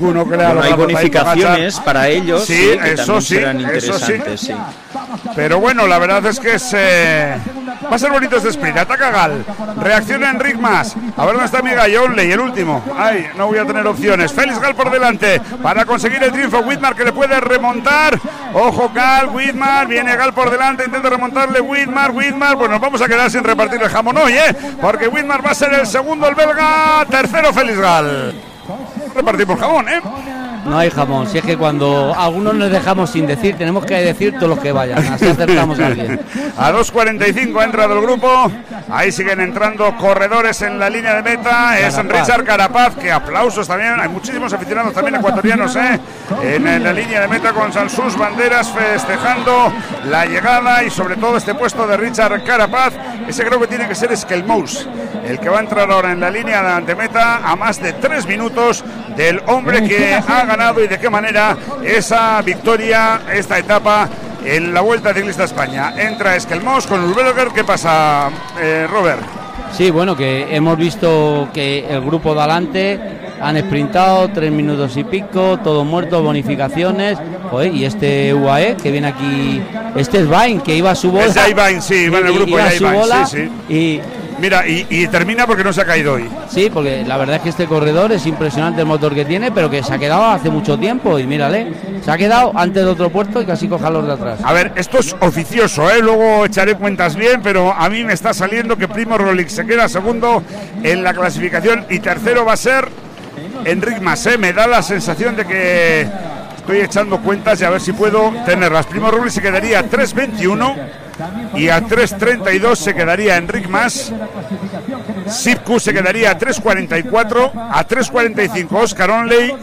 Uno que le bueno, hay bonificaciones para ellos, sí, que eso sí, serán interesantes, sí. Pero bueno, la verdad es que va a ser bonito este sprint. Ataca Gal, reacciona Enric Mas. A ver dónde está Miguel Onley, el último. Ay, no voy a tener opciones. Félix Gal por delante para conseguir el triunfo. Whitmar que le puede remontar. Ojo Gal, Whitmar, viene Gal por delante, intenta remontarle Whitmar. Bueno, nos vamos a quedar sin repartir el jamón hoy, porque Whitmar va a ser el segundo, el belga. Tercero Félix Gal. Repartimos jamón, No hay jamón, si es que cuando algunos nos dejamos sin decir, tenemos que decir todos los que vayan, así acertamos a alguien. A 2.45 ha entrado el grupo, ahí siguen entrando corredores en la línea de meta, es Richard Carapaz, que aplausos también, hay muchísimos aficionados también ecuatorianos en la línea de meta con sus banderas festejando la llegada y sobre todo este puesto de Richard Carapaz. Ese creo que tiene que ser Skelmous, el que va a entrar ahora en la línea de meta a más de 3 minutos del hombre que ha ganado y de qué manera esa victoria, esta etapa en la Vuelta Ciclista a España. Entra Skelmous con Urberger. ¿Qué pasa, Robert? Sí, bueno, que hemos visto que el grupo de adelante han sprintado 3 minutos y pico, todo muerto, bonificaciones. Joder, y este UAE que viene aquí, este es Vain, que iba a su bola. Es Vain, sí, va en el grupo de Vain, sí. Y mira, y termina porque no se ha caído hoy. Sí, porque la verdad es que este corredor es impresionante el motor que tiene, pero que se ha quedado hace mucho tiempo. Y mírale, se ha quedado antes de otro puerto y casi coja los de atrás. A ver, esto es oficioso, luego echaré cuentas bien, pero a mí me está saliendo que Primo Roglic se queda segundo en la clasificación y tercero va a ser Enric Mas. Me da la sensación de que estoy echando cuentas y a ver si puedo tenerlas. Primo Roglic se quedaría a 3.21 y a 3.32 se quedaría Enric Mas. Sipku se quedaría a 3.44, a 3.45 Oscar Onley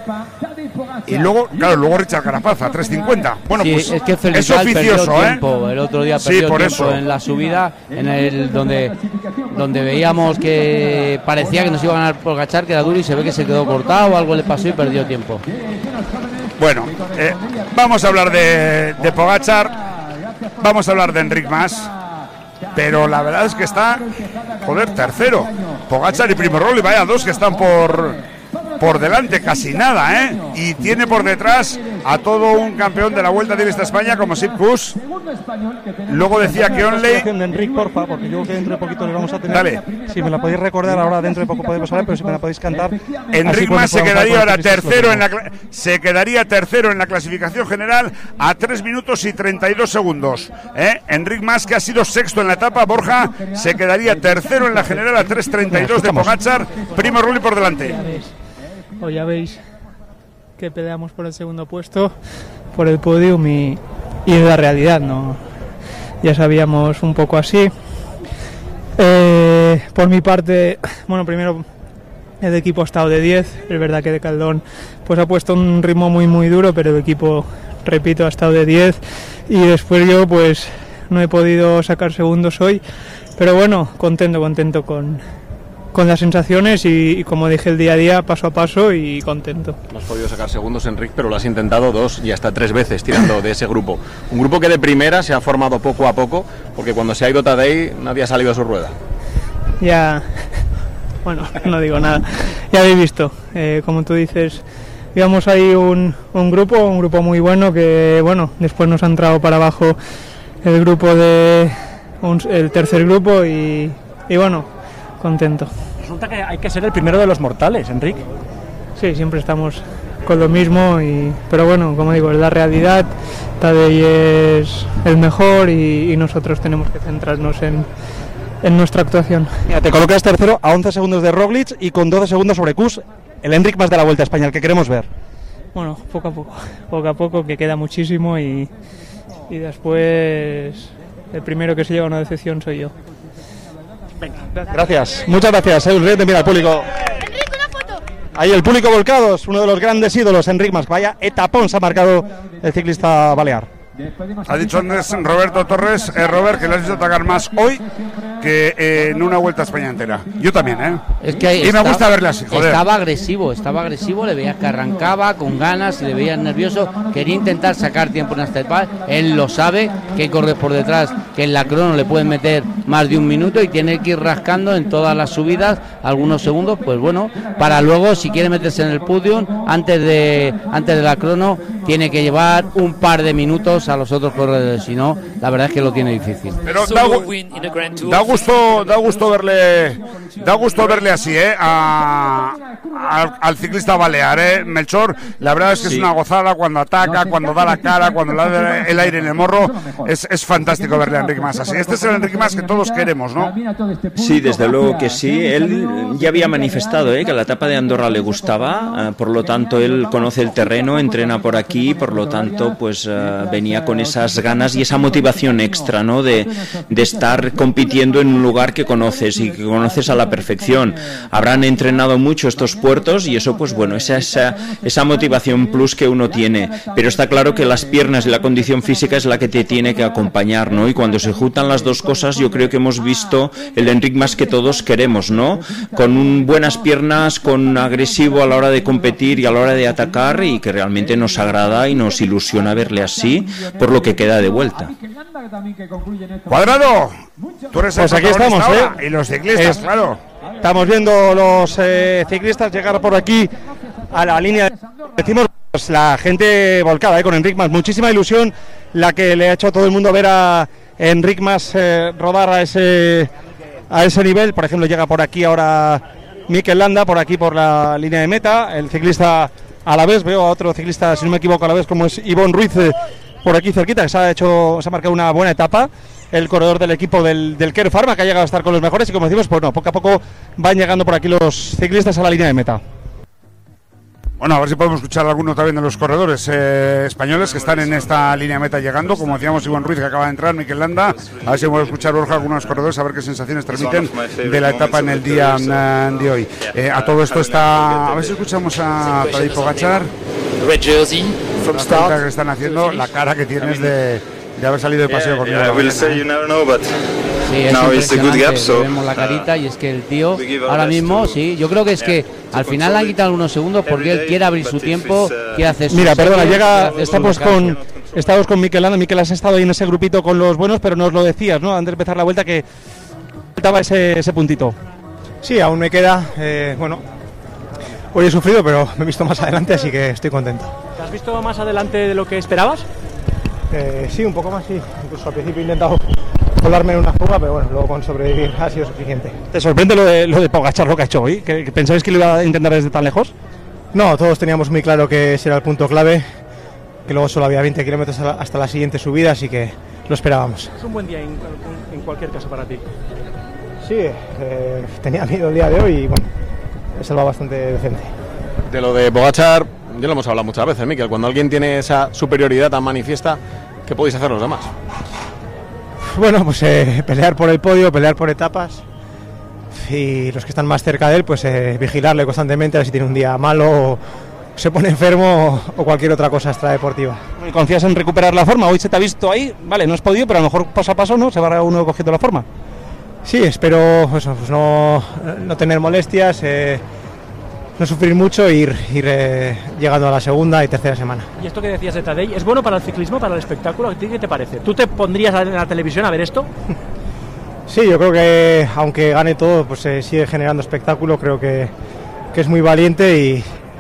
y luego, claro, Richard Carapaz a 3.50. Bueno, sí, pues es que es oficioso, tiempo. El otro día perdió por tiempo eso. En la subida, en el donde veíamos que parecía que nos iba a ganar por Pogačar, que era duro, y se ve que se quedó cortado, algo le pasó y perdió tiempo. Bueno, vamos a hablar de Pogačar, vamos a hablar de Enric Mas, pero la verdad es que está, tercero. Pogačar y Primo Roglic, vaya dos que están por delante, casi nada, y tiene por detrás a todo un campeón de la Vuelta Ciclista a España como Sipkus. Luego decía que Onley de Enric, porfa, porque yo creo que dentro de poquito le vamos a tener. Dale. Si me la podéis recordar ahora, dentro de poco podemos hablar, pero si me la podéis cantar. Enric Mas se quedaría ahora tercero en la clasificación general a 3 minutos y 32 segundos. Enric Mas, que ha sido sexto en la etapa, Borja, se quedaría tercero en la general a 3.32 de Pogačar. Primo Roglic por delante. Hoy ya veis que peleamos por el segundo puesto, por el podium y es la realidad, ¿no? Ya sabíamos un poco así. Por mi parte, bueno, primero el equipo ha estado de 10, es verdad que de Caldón pues ha puesto un ritmo muy muy duro, pero el equipo, repito, ha estado de 10 y después yo pues no he podido sacar segundos hoy, pero bueno, contento con las sensaciones y como dije el día a día, paso a paso y contento. No has podido sacar segundos, Enric, pero lo has intentado 2 y hasta 3 veces tirando de ese grupo. Un grupo que de primera se ha formado poco a poco, porque cuando se ha ido Tadej nadie ha salido a su rueda. Ya, bueno, no digo nada. Ya habéis visto, como tú dices, íbamos ahí un grupo muy bueno que, bueno, después nos ha entrado para abajo el grupo el tercer grupo y bueno, contento. Resulta que hay que ser el primero de los mortales, Enric. Sí, siempre estamos con lo mismo, pero bueno, como digo, es la realidad. Tadej es el mejor y nosotros tenemos que centrarnos en nuestra actuación. Mira, te colocas tercero a 11 segundos de Roglic y con 12 segundos sobre Kuss, el Enric Mas de la Vuelta a España, el que queremos ver. Bueno, poco a poco, que queda muchísimo y después el primero que se lleva una decepción soy yo. Venga, gracias. Muchas gracias, Ulrich. Mira el público. Enric, una foto. Ahí el público volcados, uno de los grandes ídolos, Enric Mas. Vaya etapón se ha marcado el ciclista balear. Ha dicho antes Roberto Torres, Robert, que le has visto atacar más hoy que en una Vuelta a España entera. Yo también, ¿eh? Es que y me gusta verle así, joder. Estaba agresivo, le veías que arrancaba con ganas, le veías nervioso, quería intentar sacar tiempo en esta etapa. Él lo sabe, que corre por detrás, que en la crono le pueden meter más de un minuto y tiene que ir rascando en todas las subidas algunos segundos, pues bueno, para luego, si quiere meterse en el podium, antes de la crono, tiene que llevar un par de minutos a los otros corredores, si no, la verdad es que lo tiene difícil. Pero da gusto verle así, al ciclista balear, Melchor. La verdad es que es una gozada cuando ataca, cuando da la cara, cuando le da el aire en el morro. Es fantástico verle a Enric Mas así. Este es el Enric Mas que todos queremos, ¿no? Sí, desde luego que sí. Él ya había manifestado que la etapa de Andorra le gustaba, por lo tanto él conoce el terreno, entrena por aquí, por lo tanto pues venía con esas ganas y esa motivación extra, ¿no? de estar compitiendo en un lugar que conoces y que conoces a la perfección. Habrán entrenado mucho estos puertos y eso pues bueno, esa motivación plus que uno tiene, pero está claro que las piernas y la condición física es la que te tiene que acompañar, ¿no? Y cuando se juntan las dos cosas, yo creo que hemos visto el Enric Mas que todos queremos, ¿no? Con buenas piernas, con agresivo a la hora de competir y a la hora de atacar, y que realmente nos agrada y nos ilusiona verle así por lo que queda de vuelta. Cuadrado, tú eres pues aquí estamos, y los ciclistas, claro. Estamos viendo los ciclistas llegar por aquí a la línea. Decimos pues, la gente volcada con Enric Mas, muchísima ilusión la que le ha hecho a todo el mundo ver a Enric Mas rodar a ese nivel. Por ejemplo, llega por aquí ahora Mikel Landa, por aquí por la línea de meta. El ciclista a la vez, veo a otro ciclista, si no me equivoco, a la vez, como es Ivonne Ruiz, por aquí cerquita, que se ha marcado una buena etapa. El corredor del equipo del Care Pharma, que ha llegado a estar con los mejores, y como decimos, pues no, poco a poco van llegando por aquí los ciclistas a la línea de meta. Bueno, a ver si podemos escuchar a alguno también de los corredores españoles que están en esta línea de meta llegando, como decíamos, Ivonne Ruiz, que acaba de entrar, Mikel Landa. A ver si podemos escuchar, Borja, algunos corredores, a ver qué sensaciones transmiten de la etapa en el día de hoy. A todo esto está, a ver si escuchamos a Tadej Pogačar. Red jersey from start. Que están haciendo, la cara que tienes de haber salido de paseo conmigo. Sí, es impresionante, vemos la carita y es que el tío ahora mismo, sí, yo creo que es que al final le han quitado algunos segundos porque él quiere abrir su tiempo, quiere hacer su... Mira, perdona, estamos con Mikel Landa. Mikel, has estado ahí en ese grupito con los buenos, pero nos lo decías, ¿no? Antes de empezar la vuelta que faltaba ese puntito. Sí, aún me queda, bueno, hoy he sufrido, pero me he visto más adelante, así que estoy contento. ¿Te has visto más adelante de lo que esperabas? Sí, un poco más, sí. Incluso al principio he intentado colarme en una fuga, pero bueno, luego con sobrevivir ha sido suficiente. ¿Te sorprende lo de Pogačar, lo que ha hecho hoy? ¿Que pensabais que lo iba a intentar desde tan lejos? No, todos teníamos muy claro que ese era el punto clave, que luego solo había 20 kilómetros hasta la siguiente subida, así que lo esperábamos. Es un buen día en cualquier caso para ti. Sí, tenía miedo el día de hoy y bueno, he salvado bastante decente. De lo de Pogačar, ya lo hemos hablado muchas veces, Mikel, cuando alguien tiene esa superioridad tan manifiesta, ¿qué podéis hacer los demás? Bueno, pues pelear por el podio, pelear por etapas, y los que están más cerca de él, pues vigilarle constantemente a ver si tiene un día malo o se pone enfermo o cualquier otra cosa extradeportiva. ¿Confías en recuperar la forma? Hoy se te ha visto ahí, vale, no has podido, pero a lo mejor paso a paso, ¿no? Se va uno cogiendo la forma. Sí, espero eso, pues no tener molestias, no sufrir mucho e ir llegando a la segunda y tercera semana. ¿Y esto que decías de Tadej es bueno para el ciclismo, para el espectáculo? ¿A ti qué te parece? ¿Tú te pondrías en la televisión a ver esto? Sí, yo creo que aunque gane todo, pues sigue generando espectáculo. Creo que es muy valiente y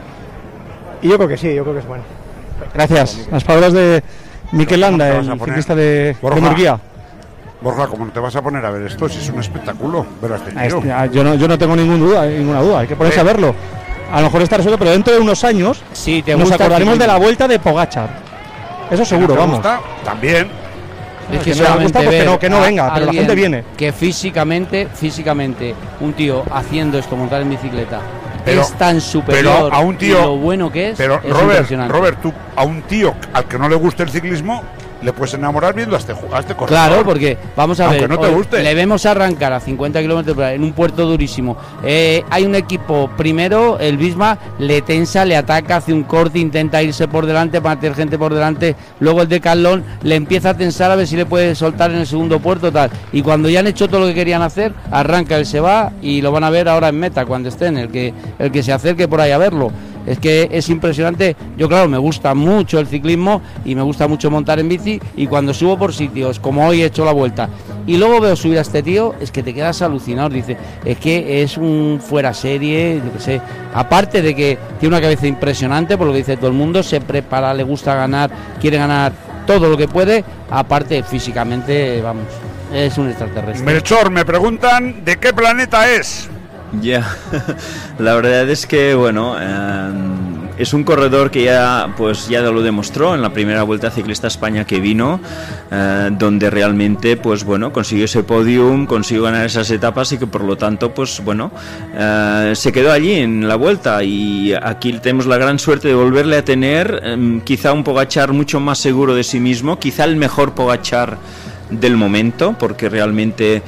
yo creo que sí, yo creo que es bueno. Gracias. Las palabras de Mikel Landa, el ciclista de Murguía. Borja, ¿cómo no te vas a poner a ver esto? Si es un espectáculo, verás este tío. Yo no tengo ninguna duda, hay que ponerse a verlo. A lo mejor está resuelto, pero dentro de unos años sí, nos acordaremos de la vuelta de Pogačar. Eso seguro, vamos. También. Es que no le gusta, pues que no venga, pero la gente viene. Que físicamente, un tío haciendo esto, montar en bicicleta, es tan superior a un tío, y lo bueno que es, pero es impresionante. Robert, tú a un tío al que no le guste el ciclismo le puedes enamorar viendo a este corredor. Claro, porque vamos a ver, aunque no te guste. le vemos arrancar a 50 kilómetros en un puerto durísimo. Hay un equipo primero, el Bismarck, le tensa, le ataca, hace un corte, intenta irse por delante para meter gente por delante. Luego el Decathlon le empieza a tensar a ver si le puede soltar en el segundo puerto, tal. Y cuando ya han hecho todo lo que querían hacer, arranca, él se va y lo van a ver ahora en meta cuando estén, el que se acerque por ahí a verlo. Es que es impresionante. Yo, claro, me gusta mucho el ciclismo y me gusta mucho montar en bici, y cuando subo por sitios, como hoy he hecho la vuelta, y luego veo subir a este tío, es que te quedas alucinado. Dice, es que es un fuera serie, yo qué sé. Aparte de que tiene una cabeza impresionante, por lo que dice todo el mundo, se prepara, le gusta ganar, quiere ganar todo lo que puede, aparte físicamente, vamos, es un extraterrestre. Melchor, me preguntan de qué planeta es. Ya, la verdad es que, bueno, es un corredor que ya lo demostró en la primera Vuelta Ciclista a España que vino, donde realmente, pues bueno, consiguió ese podium, consiguió ganar esas etapas y que por lo tanto, pues bueno, se quedó allí en la Vuelta, y aquí tenemos la gran suerte de volverle a tener, quizá un Pogačar mucho más seguro de sí mismo, quizá el mejor Pogačar del momento, porque realmente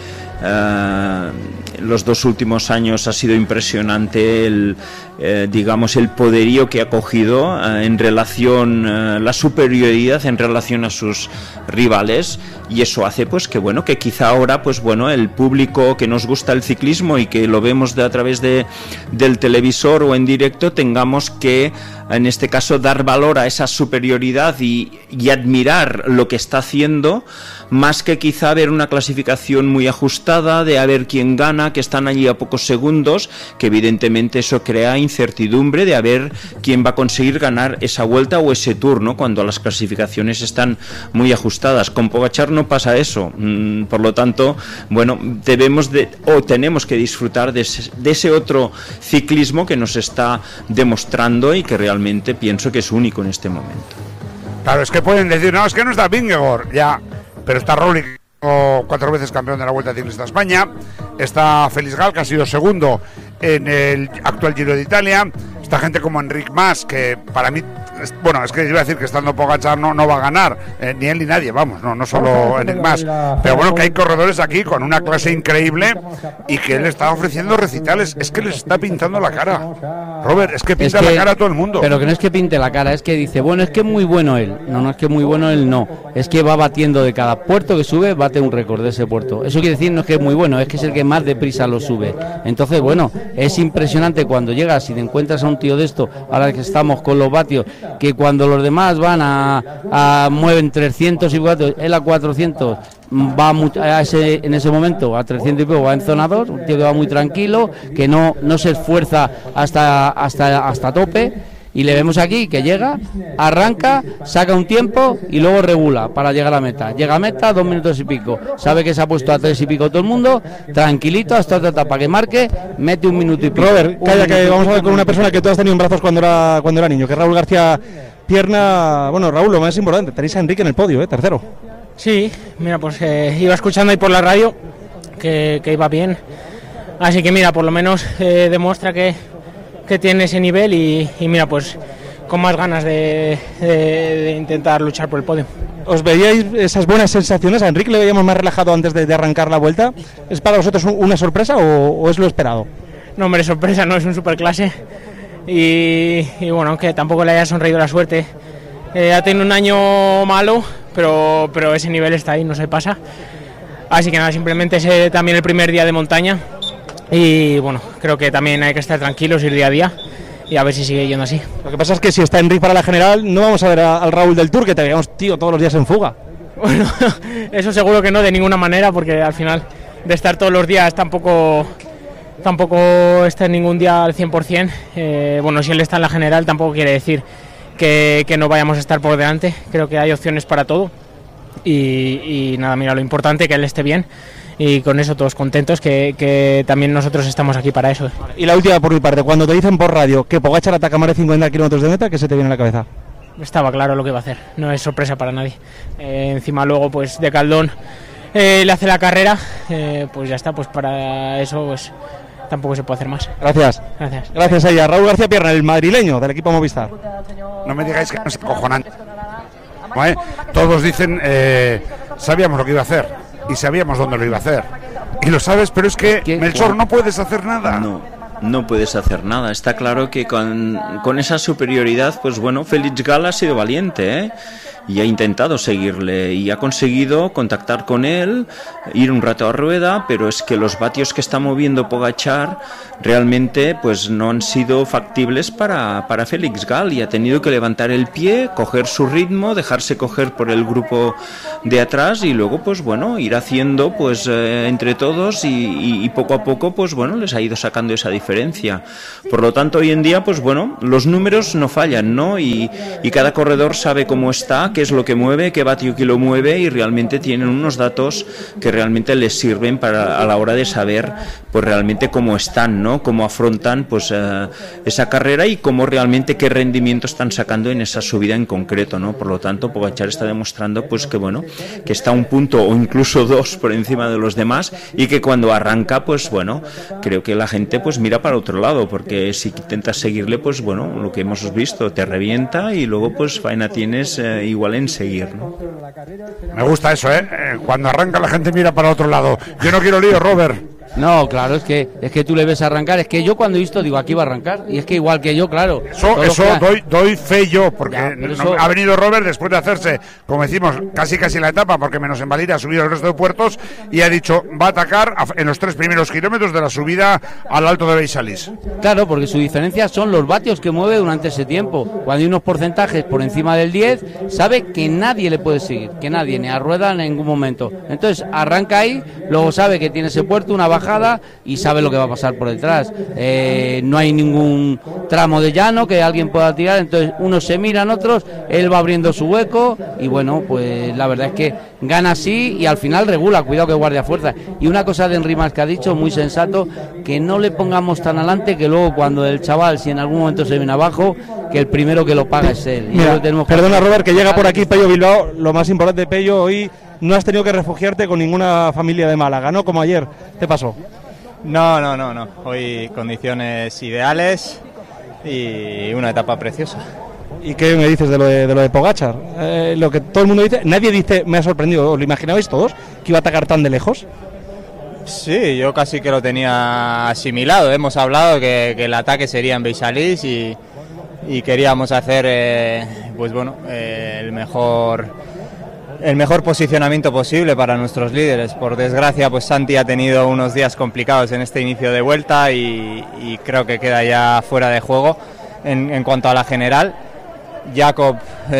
los 2 últimos años ha sido impresionante el poderío que ha cogido en relación, la superioridad en relación a sus rivales, y eso hace pues que bueno, que quizá ahora pues bueno, el público que nos gusta el ciclismo y que lo vemos a través del televisor o en directo, tengamos que en este caso dar valor a esa superioridad y admirar lo que está haciendo, más que quizá ver una clasificación muy ajustada de a ver quién gana, que están allí a pocos segundos, que evidentemente eso crea incertidumbre de a ver quién va a conseguir ganar esa vuelta o ese Tour, ¿no? Cuando las clasificaciones están muy ajustadas. Con Pogačar no pasa eso, por lo tanto, bueno, tenemos que disfrutar de ese otro ciclismo que nos está demostrando y que realmente pienso que es único en este momento. Claro, es que pueden decir, no, es que no está Vingegaard, ya, pero está Roglic, 4 veces campeón de la Vuelta Ciclista a España, está Félix Gal, que ha sido segundo en el actual Giro de Italia, está gente como Enric Mas, que para mí, bueno, es que iba a decir que estando Pogačar no va a ganar, ni él ni nadie, vamos, no solo Enric Mas, pero bueno, que hay corredores aquí con una clase increíble y que él está ofreciendo recitales, es que les está pintando la cara, Robert, es que pinta la cara a todo el mundo. Pero que no es que pinte la cara, es que dice, bueno, es que es muy bueno él, no es que muy bueno él, no, es que va batiendo de cada puerto que sube, bate un récord de ese puerto, eso quiere decir no es que es muy bueno, es que es el que más deprisa lo sube, entonces bueno, es impresionante cuando llegas y te encuentras a un tío de esto, ahora que estamos con los vatios, que cuando los demás van a mueven 300 y 400, él a 400 va en ese momento a 300 y poco, va en zona 2, un tío que va muy tranquilo, que no se esfuerza hasta tope. Y le vemos aquí que llega, arranca, saca un tiempo y luego regula para llegar a meta. Llega a meta 2 minutos y pico. Sabe que se ha puesto a 3 y pico todo el mundo, tranquilito hasta otra etapa que marque, mete 1 minuto y pico. Robert, calla, que vamos a ver con una persona que tú has tenido en brazos cuando era niño, que es Raúl García Pierna. Bueno, Raúl, lo más importante, tenéis a Enrique en el podio, tercero. Sí, mira, pues iba escuchando ahí por la radio que iba bien. Así que mira, por lo menos demuestra que tiene ese nivel y mira, pues con más ganas de intentar luchar por el podio. ¿Os veíais esas buenas sensaciones? A Enrique le veíamos más relajado antes de arrancar la vuelta. ¿Es para vosotros una sorpresa o es lo esperado? No, hombre, sorpresa, no, es un superclase y bueno, aunque tampoco le haya sonreído la suerte. Ha tenido un año malo, pero ese nivel está ahí, no se pasa. Así que nada, simplemente es también el primer día de montaña. Y bueno, creo que también hay que estar tranquilos, ir día a día y a ver si sigue yendo así. Lo que pasa es que si está Enrique para la general, no vamos a ver al Raúl del Tour, que te veíamos, tío, todos los días en fuga. Bueno, eso seguro que no, de ninguna manera, porque al final de estar todos los días tampoco está en ningún día al 100%. Bueno, si él está en la general tampoco quiere decir que no vayamos a estar por delante. Creo que hay opciones para todo y nada, mira, lo importante es que él esté bien. Y con eso todos contentos, que también nosotros estamos aquí para eso. Y la última por mi parte, cuando te dicen por radio que Pogačar ataca más de 50 kilómetros de meta, ¿qué se te viene a la cabeza? Estaba claro lo que iba a hacer, no es sorpresa para nadie. Encima luego pues Decathlon le hace la carrera, pues ya está, pues para eso pues tampoco se puede hacer más. Gracias. Gracias a ella. Raúl García Pierna, el madrileño del equipo Movistar. No me digáis que no es acojonante. ¿vale? Todos dicen, sabíamos lo que iba a hacer y sabíamos dónde lo iba a hacer. Y lo sabes, pero es que, Melchor, no puedes hacer nada. No puedes hacer nada. Está claro que con esa superioridad, pues bueno, Félix Gala ha sido valiente, ¿eh? Y ha intentado seguirle y ha conseguido contactar con él, ir un rato a rueda, pero es que los vatios que está moviendo Pogačar realmente pues no han sido factibles para Félix Gall, y ha tenido que levantar el pie, coger su ritmo, dejarse coger por el grupo de atrás y luego pues bueno, ir haciendo pues entre todos y poco a poco pues bueno, les ha ido sacando esa diferencia. Por lo tanto, hoy en día pues bueno, los números no fallan, ¿no? Y cada corredor sabe cómo está, qué es lo que mueve, qué vatio que lo mueve, y realmente tienen unos datos que realmente les sirven a la hora de saber pues realmente cómo están, ¿no? Cómo afrontan pues esa carrera y cómo realmente qué rendimiento están sacando en esa subida en concreto, ¿no? Por lo tanto, Pogačar está demostrando pues que bueno, que está un punto o incluso dos por encima de los demás, y que cuando arranca pues bueno, creo que la gente pues mira para otro lado, porque si intentas seguirle pues bueno, lo que hemos visto, te revienta y luego pues faena tienes igual en seguir, ¿no? Me gusta eso, cuando arranca la gente mira para otro lado. Yo no quiero lío, Robert. No, claro, es que tú le ves arrancar. Es que yo cuando he visto, digo, aquí va a arrancar. Y es que igual que yo, claro. Eso doy fe yo, porque ha venido Robert después de hacerse, como decimos, casi la etapa, porque menos en Valira ha subido el resto de puertos, y ha dicho, va a atacar en los 3 primeros kilómetros de la subida al Alto de Beixalis. Claro, porque su diferencia son los vatios que mueve durante ese tiempo. Cuando hay unos porcentajes por encima del 10, sabe que nadie le puede seguir, que nadie, ni a rueda en ningún momento. Entonces arranca ahí, luego sabe que tiene ese puerto, una bajada, y sabe lo que va a pasar por detrás. No hay ningún tramo de llano que alguien pueda tirar, entonces unos se miran, otros, él va abriendo su hueco, y bueno, pues la verdad es que gana así y al final regula, cuidado que guardia fuerza. Y una cosa de Henry Mas que ha dicho, muy sensato, que no le pongamos tan adelante, que luego cuando el chaval, si en algún momento se viene abajo, que el primero que lo paga es él. Mira, perdona Robert, que llega por aquí Pello Bilbao. Lo más importante, Pello, hoy no has tenido que refugiarte con ninguna familia de Málaga, ¿no? Como ayer. ¿Qué pasó? No. Hoy condiciones ideales y una etapa preciosa. ¿Y qué me dices de lo de Pogačar? Lo que todo el mundo dice, nadie dice, me ha sorprendido. ¿Os lo imaginabais todos que iba a atacar tan de lejos? Sí, yo casi que lo tenía asimilado. Hemos hablado que el ataque sería en Beixalis y queríamos hacer pues bueno, el mejor posicionamiento posible para nuestros líderes. Por desgracia, pues Santi ha tenido unos días complicados en este inicio de vuelta y creo que queda ya fuera de juego en cuanto a la general. Jakob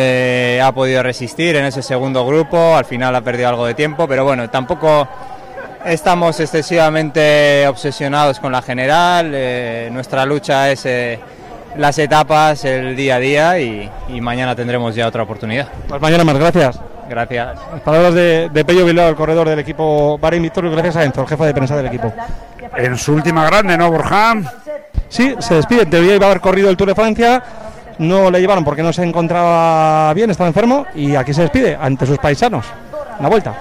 ha podido resistir en ese segundo grupo, al final ha perdido algo de tiempo, pero bueno, tampoco estamos excesivamente obsesionados con la general. Nuestra lucha es las etapas, el día a día, y mañana tendremos ya otra oportunidad. Pues mañana más, gracias. Gracias. Las palabras de Pello Bilbao, el corredor del equipo Bahrein Victoria, gracias a Enzo, el jefe de prensa del equipo. En su última grande, ¿no, Borja? Sí, se despide. En teoría iba a haber corrido el Tour de Francia, no le llevaron porque no se encontraba bien, estaba enfermo, y aquí se despide ante sus paisanos. La vuelta.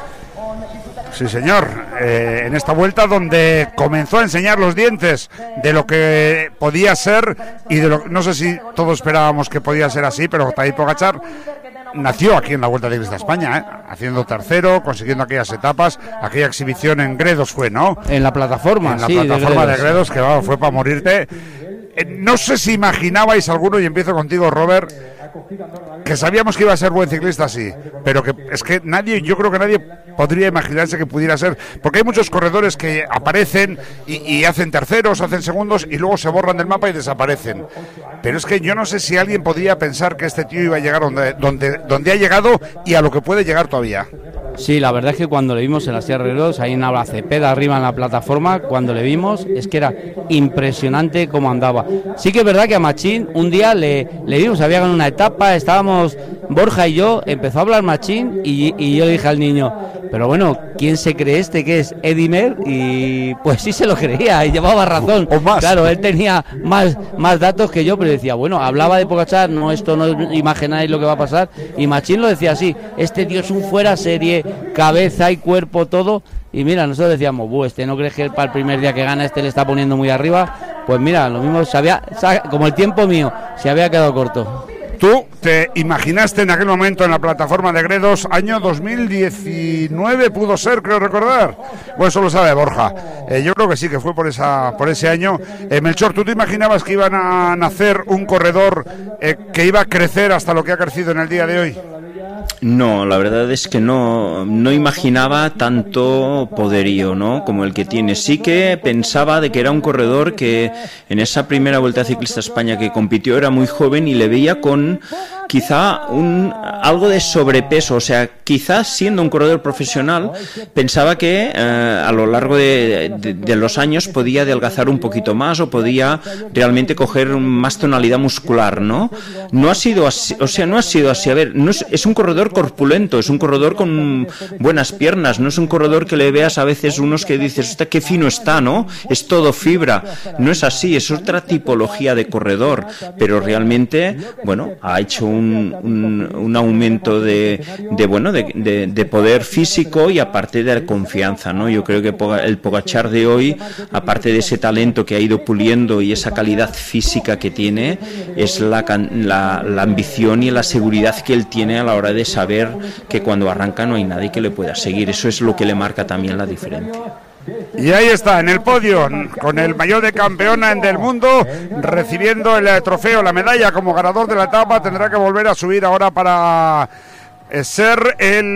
Sí, señor. En esta vuelta donde comenzó a enseñar los dientes de lo que podía ser y de lo, no sé si todos esperábamos que podía ser así, pero Tadej Pogačar nació aquí en la Vuelta Ciclista a España, haciendo tercero, consiguiendo aquellas etapas, aquella exhibición en Gredos fue, ¿no? En la plataforma, en la plataforma de Gredos, que fue para morirte. No sé si imaginabais alguno, y empiezo contigo, Robert, que sabíamos que iba a ser buen ciclista, sí, pero que es que yo creo que nadie podría imaginarse que pudiera ser, porque hay muchos corredores que aparecen y hacen terceros, hacen segundos y luego se borran del mapa y desaparecen, pero es que yo no sé si alguien podría pensar que este tío iba a llegar donde ha llegado y a lo que puede llegar todavía. Sí, la verdad es que cuando le vimos en la Sierra de Gredos, ahí en Cepeda arriba en la plataforma, cuando le vimos, es que era impresionante cómo andaba. Sí que es verdad que a Machín un día le vimos, había ganado una etapa, estábamos Borja y yo, empezó a hablar Machín y yo dije al niño, pero bueno, ¿quién se cree este que es Edimer? Y pues sí se lo creía y llevaba razón. O más. Claro, él tenía más datos que yo, pero decía, bueno, hablaba de Pogačar, no, esto no imagináis lo que va a pasar, y Machín lo decía así, este tío es un fuera serie, cabeza y cuerpo, todo. Y mira, nosotros decíamos, ¿no crees que para el primer día que gana le está poniendo muy arriba? Pues mira, lo mismo como el tiempo mío, se había quedado corto. ¿Tú te imaginaste en aquel momento en la plataforma de Gredos, año 2019 pudo ser, creo recordar? Bueno, eso lo sabe Borja. Yo creo que sí, que fue por ese año. Melchor, ¿tú te imaginabas que iban a nacer un corredor que iba a crecer hasta lo que ha crecido en el día de hoy? No, la verdad es que no imaginaba tanto poderío, ¿no?, como el que tiene. Sí que pensaba de que era un corredor que en esa primera Vuelta Ciclista a España que compitió era muy joven y le veía con quizá algo de sobrepeso, o sea, quizás siendo un corredor profesional pensaba que a lo largo de los años podía adelgazar un poquito más o podía realmente coger más tonalidad muscular, ¿no? No ha sido así, o sea, no ha sido así. A ver, no es un corredor corpulento, es un corredor con buenas piernas, no es un corredor que le veas a veces unos que dices, hostia, qué fino está, ¿no? Es todo fibra. No es así, es otra tipología de corredor, pero realmente, bueno, ha hecho un aumento de poder físico y aparte de confianza, ¿no? Yo creo que el Pogačar de hoy, aparte de ese talento que ha ido puliendo y esa calidad física que tiene, es la ambición y la seguridad que él tiene a la hora de saber que cuando arranca no hay nadie que le pueda seguir. Eso es lo que le marca también la diferencia. Y ahí está, en el podio, con el maillot de campeona del mundo, recibiendo el trofeo, la medalla como ganador de la etapa. Tendrá que volver a subir ahora para ser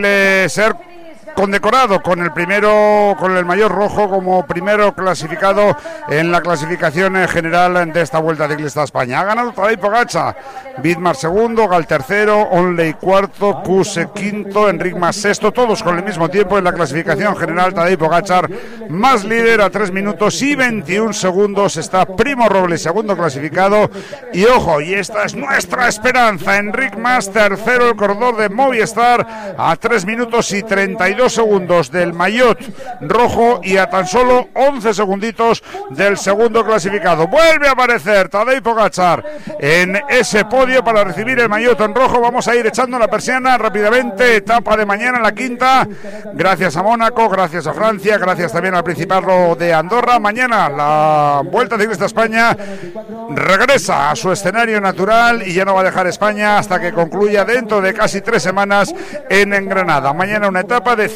condecorado con el maillot rojo como primero clasificado en la clasificación general de esta Vuelta Ciclista a España. Ha ganado Tadej Pogačar, Vidmar segundo, Gal tercero, Onley cuarto, Kuse quinto, Enric Mas sexto, todos con el mismo tiempo en la clasificación general. Tadej Pogačar más líder a 3 minutos y 21 segundos, está Primo Roglič segundo clasificado, y ojo, y esta es nuestra esperanza, Enric Mas tercero, el corredor de Movistar, a 3 minutos y 32 segundos del maillot rojo y a tan solo 11 segunditos del segundo clasificado. Vuelve a aparecer Tadej Pogačar en ese podio para recibir el maillot en rojo. Vamos a ir echando la persiana rápidamente. Etapa de mañana, la quinta, gracias a Mónaco, gracias a Francia, gracias también al Principado de Andorra. Mañana la Vuelta Ciclista a España regresa a su escenario natural y ya no va a dejar España hasta que concluya dentro de casi 3 semanas en Granada. Mañana una etapa de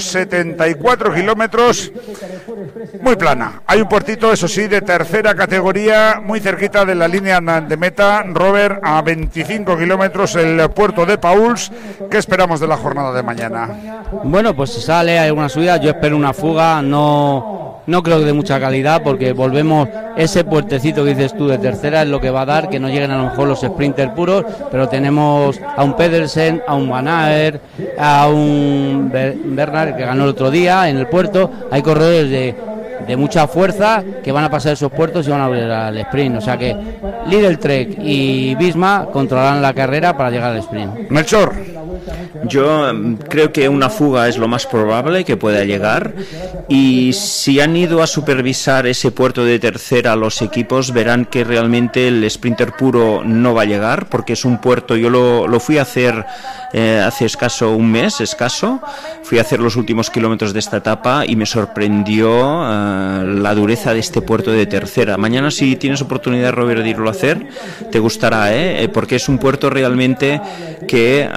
174 kilómetros, muy plana. Hay un puertito, eso sí, de tercera categoría, muy cerquita de la línea de meta, Robert, a 25 kilómetros, el puerto de Pauls. ¿Qué esperamos de la jornada de mañana? Bueno, pues si sale, hay una subida, yo espero una fuga, no creo que de mucha calidad, porque volvemos, ese puertecito que dices tú de tercera es lo que va a dar, que no lleguen a lo mejor los sprinters puros, pero tenemos a un Pedersen, a un Van Aert, a un Bernard, que ganó el otro día en el puerto. Hay corredores de mucha fuerza que van a pasar esos puertos y van a volver al sprint, o sea que Lidl Trek y Visma controlarán la carrera para llegar al sprint. Melchor. Yo creo que una fuga es lo más probable que pueda llegar, y si han ido a supervisar ese puerto de tercera los equipos, verán que realmente el sprinter puro no va a llegar, porque es un puerto, yo lo fui a hacer hace un mes, fui a hacer los últimos kilómetros de esta etapa y me sorprendió la dureza de este puerto de tercera. Mañana, si tienes oportunidad, Robert, de irlo a hacer, te gustará, porque es un puerto realmente que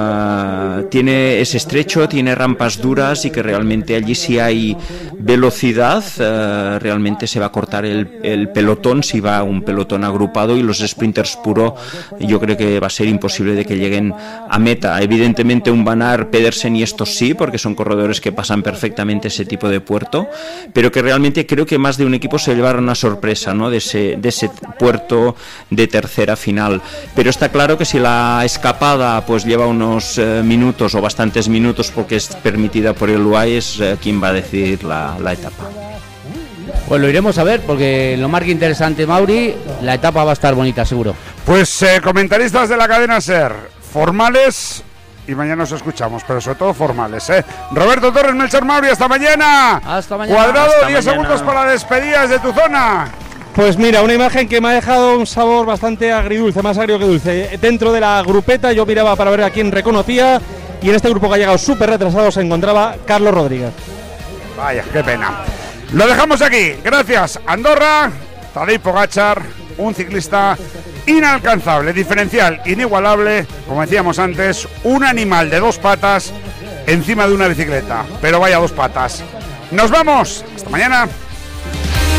es estrecho, tiene rampas duras, y que realmente allí, si hay velocidad, realmente se va a cortar el pelotón, si va un pelotón agrupado, y los sprinters puro yo creo que va a ser imposible de que lleguen a meta. Evidentemente un Van Aert, Pedersen y estos sí, porque son corredores que pasan perfectamente ese tipo de puerto, pero que realmente creo que más de un equipo se llevará una sorpresa, ¿no?, de ese puerto de tercera final. Pero está claro que si la escapada pues lleva unos minutos o bastantes minutos, porque es permitida por el UAE, es quien va a decidir la etapa. Pues lo iremos a ver, porque lo marca interesante Mauri, la etapa va a estar bonita seguro. Pues comentaristas de la cadena SER, formales, y mañana nos escuchamos, pero sobre todo formales, Roberto Torres, Melchor Mauri, hasta mañana. Hasta mañana. Cuadrado, hasta 10 mañana. segundos para despedidas de tu zona. Pues mira, una imagen que me ha dejado un sabor bastante agridulce, más agrio que dulce. Dentro de la grupeta yo miraba para ver a quién reconocía, y en este grupo que ha llegado súper retrasado se encontraba Carlos Rodríguez. Vaya, qué pena. Lo dejamos aquí. Gracias, Andorra. Tadej Pogačar, un ciclista inalcanzable, diferencial, inigualable, como decíamos antes, un animal de 2 patas encima de una bicicleta, pero vaya 2 patas. Nos vamos, hasta mañana.